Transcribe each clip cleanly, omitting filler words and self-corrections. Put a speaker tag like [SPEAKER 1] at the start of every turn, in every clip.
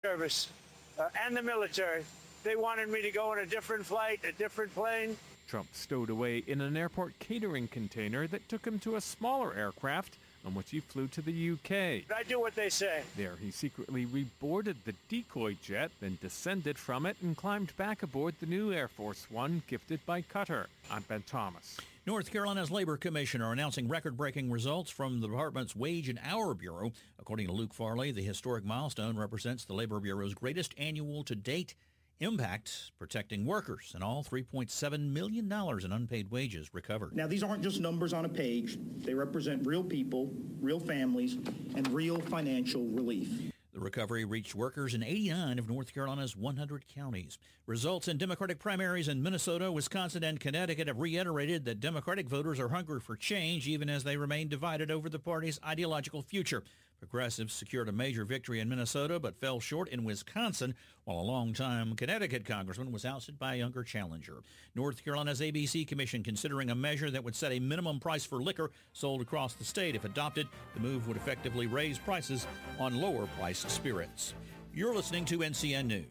[SPEAKER 1] Service and the military. They wanted me to go on a different flight, a different plane.
[SPEAKER 2] Trump stowed away in an airport catering container that took him to a smaller aircraft on which he flew to the UK.
[SPEAKER 1] I do what they say.
[SPEAKER 2] There he secretly reboarded the decoy jet, then descended from it and climbed back aboard the new Air Force One gifted by Qatar. I'm Ben Thomas.
[SPEAKER 3] North Carolina's Labor Commissioner announcing record-breaking results from the department's Wage and Hour Bureau. According to Luke Farley, the historic milestone represents the Labor Bureau's greatest annual to date impact, protecting workers, and all $3.7 million in unpaid wages recovered.
[SPEAKER 4] Now, these aren't just numbers on a page. They represent real people, real families, and real financial relief.
[SPEAKER 3] The recovery reached workers in 89 of North Carolina's 100 counties. Results in Democratic primaries in Minnesota, Wisconsin, and Connecticut have reiterated that Democratic voters are hungry for change, even as they remain divided over the party's ideological future. Progressives secured a major victory in Minnesota, but fell short in Wisconsin, while a longtime Connecticut congressman was ousted by a younger challenger. North Carolina's ABC Commission considering a measure that would set a minimum price for liquor sold across the state. If adopted, the move would effectively raise prices on lower-priced spirits. You're listening to NCN News.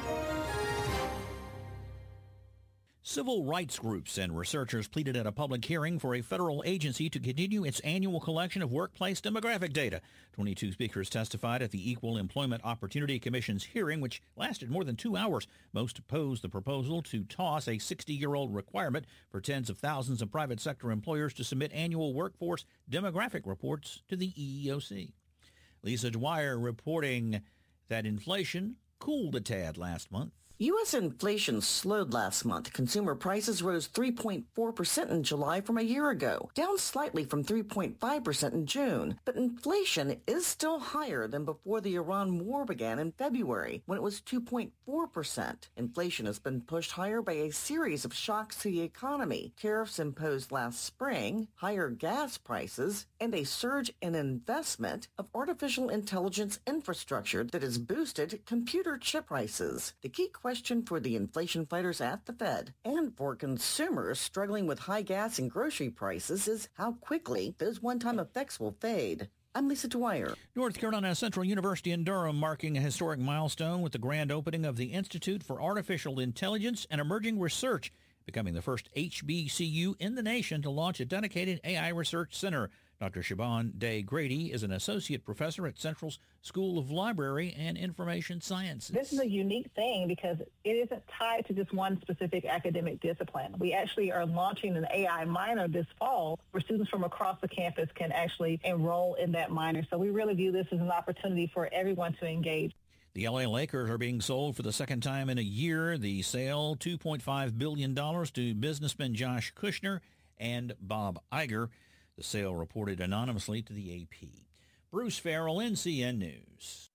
[SPEAKER 3] Civil rights groups and researchers pleaded at a public hearing for a federal agency to continue its annual collection of workplace demographic data. 22 speakers testified at the Equal Employment Opportunity Commission's hearing, which lasted more than 2 hours. Most opposed the proposal to toss a 60-year-old requirement for tens of thousands of private sector employers to submit annual workforce demographic reports to the EEOC. Lisa Dwyer reporting that inflation cooled a tad last month.
[SPEAKER 5] U.S. inflation slowed last month. Consumer prices rose 3.4% in July from a year ago, down slightly from 3.5% in June. But inflation is still higher than before the Iran war began in February, when it was 2.4%. Inflation has been pushed higher by a series of shocks to the economy. Tariffs imposed last spring, higher gas prices, and a surge in investment of artificial intelligence infrastructure that has boosted computer chip prices. The key question for the inflation fighters at the Fed and for consumers struggling with high gas and grocery prices is how quickly those one-time effects will fade. I'm Lisa Dwyer.
[SPEAKER 3] North Carolina Central University in Durham marking a historic milestone with the grand opening of the Institute for Artificial Intelligence and Emerging Research, becoming the first HBCU in the nation to launch a dedicated AI research center. Dr. Siobhan Day Grady is an associate professor at Central's School of Library and Information Sciences.
[SPEAKER 6] This is a unique thing because it isn't tied to just one specific academic discipline. We actually are launching an AI minor this fall where students from across the campus can actually enroll in that minor. So we really view this as an opportunity for everyone to engage.
[SPEAKER 3] The LA Lakers are being sold for the second time in a year. The sale, $2.5 billion to businessmen Josh Kushner and Bob Iger. The sale reported anonymously to the AP. Bruce Farrell, NCN News.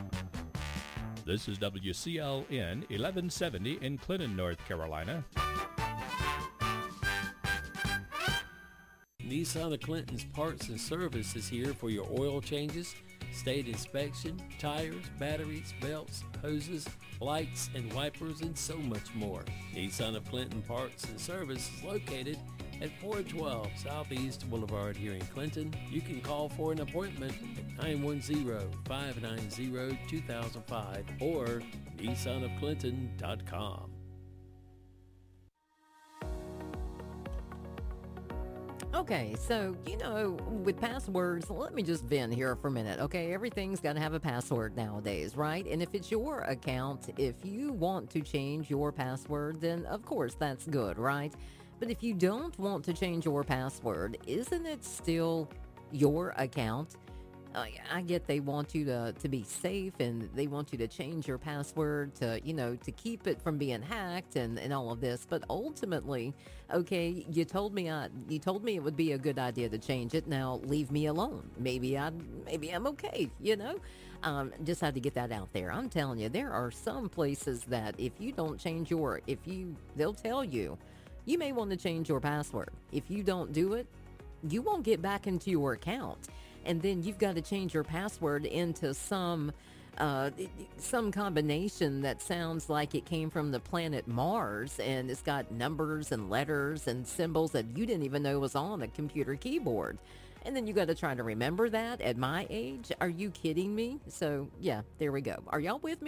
[SPEAKER 7] This is WCLN 1170 in Clinton, North Carolina.
[SPEAKER 8] Nissan of Clinton's Parts and Service is here for your oil changes, state inspection, tires, batteries, belts, hoses, lights, and wipers, and so much more. Nissan of Clinton Parts and Service is located at 412 Southeast Boulevard here in Clinton. You can call for an appointment at 910-590-2005 or nissanofclinton.com.
[SPEAKER 9] Okay, so, with passwords, let me just vent here for a minute, okay? Everything's got to have a password nowadays, right? And if it's your account, if you want to change your password, then of course that's good, right? But if you don't want to change your password, isn't it still your account? I get they want you to be safe and they want you to change your password to keep it from being hacked and all of this. But ultimately, okay, you told me it would be a good idea to change it. Now leave me alone. Maybe I'm okay, just had to get that out there. I'm telling you, there are some places that if you don't change they'll tell you, you may want to change your password. If you don't do it, you won't get back into your account. And then you've got to change your password into some combination that sounds like it came from the planet Mars, and it's got numbers and letters and symbols that you didn't even know was on a computer keyboard. And then you got to try to remember that at my age. Are you kidding me? So, yeah, there we go. Are y'all with me?